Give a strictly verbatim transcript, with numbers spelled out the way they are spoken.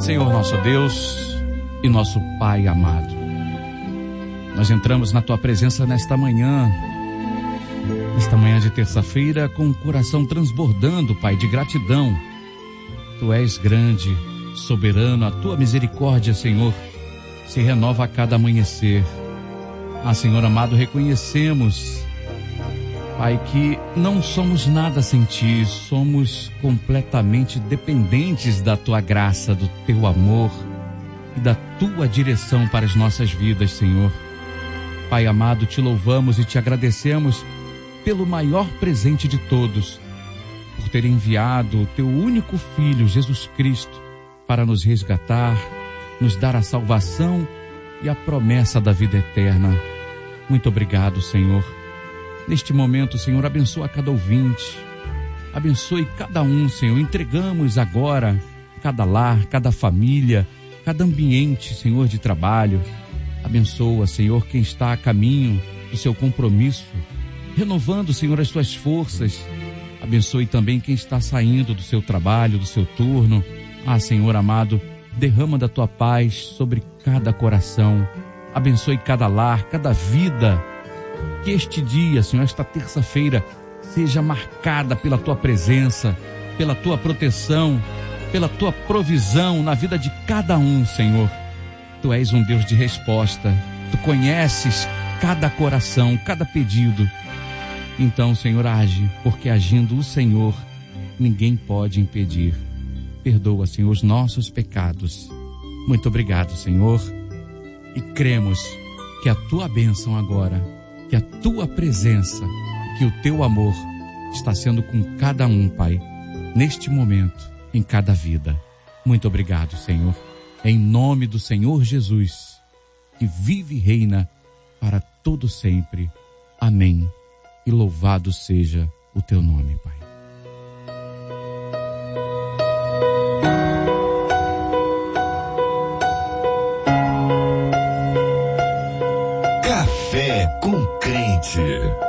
Senhor nosso Deus e nosso Pai amado, nós entramos na Tua presença nesta manhã, nesta manhã de terça-feira, com o coração transbordando, Pai, de gratidão. Tu és grande, soberano, a Tua misericórdia, Senhor, se renova a cada amanhecer. Ah, Senhor amado, reconhecemos, Pai, que não somos nada sem Ti, somos completamente dependentes da Tua graça, do Teu amor e da Tua direção para as nossas vidas, Senhor. Pai amado, Te louvamos e Te agradecemos pelo maior presente de todos, por ter enviado o Teu único Filho, Jesus Cristo, para nos resgatar, nos dar a salvação e a promessa da vida eterna. Muito obrigado, Senhor. Neste momento, Senhor, abençoa cada ouvinte, abençoe cada um, Senhor. Entregamos agora cada lar, cada família, cada ambiente, Senhor, de trabalho. Abençoa, Senhor, quem está a caminho do seu compromisso, renovando, Senhor, as suas forças. Abençoe também quem está saindo do seu trabalho, do seu turno. Ah, Senhor amado, derrama da Tua paz sobre cada coração. Abençoe cada lar, cada vida. Que este dia, Senhor, esta terça-feira, seja marcada pela Tua presença, pela Tua proteção, pela Tua provisão na vida de cada um, Senhor. Tu és um Deus de resposta. Tu conheces cada coração, cada pedido. Então, Senhor, age, porque agindo o Senhor, ninguém pode impedir. Perdoa, Senhor, os nossos pecados. Muito obrigado, Senhor. E cremos que a Tua bênção agora, que a Tua presença, que o Teu amor está sendo com cada um, Pai, neste momento, em cada vida. Muito obrigado, Senhor. Em nome do Senhor Jesus, que vive e reina para todo sempre. Amém. E louvado seja o Teu nome, Pai. Café com Crente.